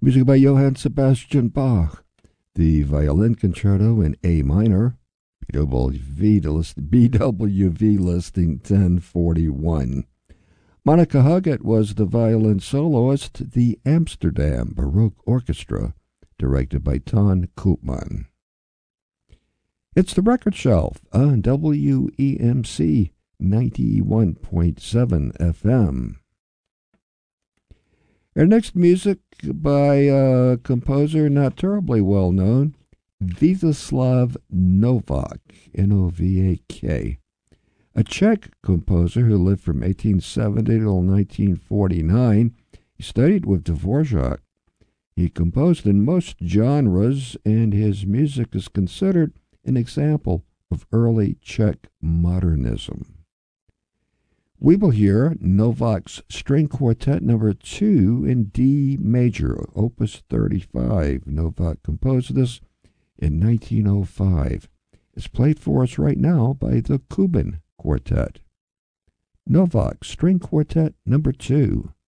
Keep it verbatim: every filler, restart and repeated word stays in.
Music by Johann Sebastian Bach. The Violin Concerto in A minor. B W V, list, B W V listing ten forty-one. Monica Huggett was the violin soloist. The Amsterdam Baroque Orchestra, directed by Ton Koopman. It's the Record Shelf on W E M C ninety-one point seven F M. Our next music by a composer not terribly well known, Vítězslav Novák, N O V A K. A Czech composer who lived from eighteen seventy till nineteen forty-nine. He studied with Dvorak. He composed in most genres, and his music is considered an example of early Czech modernism. We will hear Novák's String Quartet number two in D major, opus thirty-five. Novák composed this in nineteen oh five. It's played for us right now by the Kuban Quartet. Novák String Quartet number two.